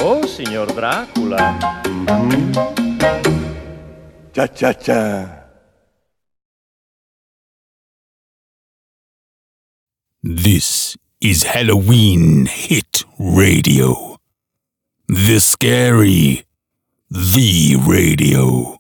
Oh, signor Dracula. Cha cha cha. This is Halloween Hit Radio. The Scary, the Radio.